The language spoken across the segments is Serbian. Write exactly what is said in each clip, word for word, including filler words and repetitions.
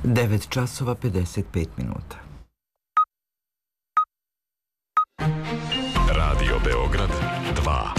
devet časova pedeset pet minuta. Radio Beograd dva.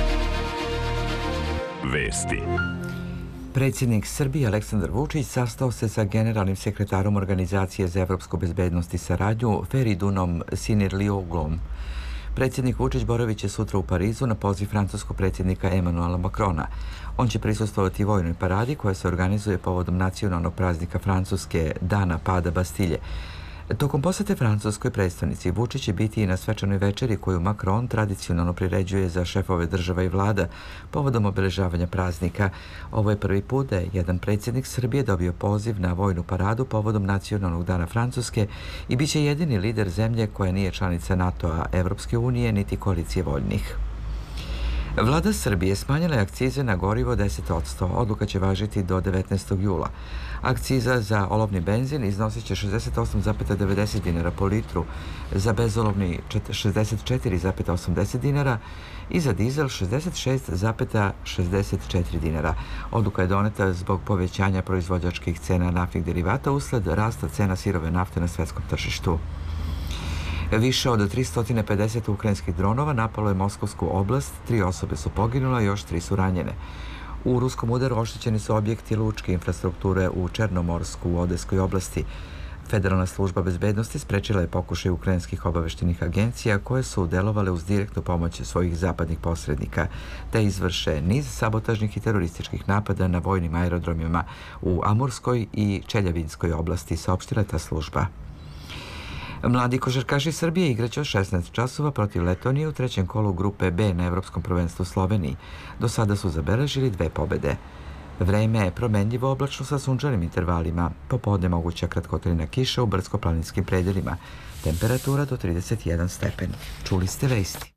Vesti. Predsjednik Srbije Aleksandar Vučić sastao se sa generalnim sekretarom Organizacije za evropsku bezbednost i saradnju Feridunom Sinirlioglom. Predsjednik Vučić boravit će sutra u Parizu na poziv francuskog predsjednika Emanuela Macrona. On će prisustvovati vojnoj paradi koja se organizuje povodom nacionalnog praznika Francuske, Dana pada Bastilje. Tokom posete francuskoj predstavnici Vučić će biti i na svečanoj večeri koju Macron tradicionalno priređuje za šefove država i vlada povodom obeležavanja praznika. Ovo je prvi put da je jedan predsjednik Srbije dobio poziv na vojnu paradu povodom nacionalnog dana Francuske i bit će jedini lider zemlje koja nije članica NATO-a, Evropske unije niti koalicije voljnih. Vlada Srbije smanjila je akcize na gorivo deset posto. Odluka će važiti do devetnaestog jula. Akciza za olovni benzin iznosit će šezdeset osam zarez devedeset dinara po litru, za bezolovni šezdeset četiri zarez osamdeset dinara i za dizel šezdeset šest zarez šezdeset četiri dinara. Odluka je doneta zbog povećanja proizvođačkih cena naftnih derivata usled rasta cena sirove nafte na svetskom tržištu. Više od tristo pedeset ukrajinskih dronova napalo je Moskovsku oblast, tri osobe su poginule, još tri su ranjene. U ruskom udaru oštećeni su objekti lučke infrastrukture u Černomorsku u Odeskoj oblasti. Federalna služba bezbednosti sprečila je pokušaj ukrajinskih obaveštenih agencija koje su delovale uz direktnu pomoć svojih zapadnih posrednika, te izvrše niz sabotažnih i terorističkih napada na vojnim aerodromima u Amurskoj i Čeljavinskoj oblasti, saopštila je ta služba. Mladi košarkaši Srbije igraće od šesnaest časova protiv Letonije u trećem kolu grupe B na Evropskom prvenstvu u Sloveniji. Do sada su zabeležili dve pobede. Vreme je promenljivo oblačno sa sunčanim intervalima. Popodne moguća kratkotrajna kiša u brdsko-planinskim predelima. Temperatura do trideset jedan stepen. Čuli ste vesti.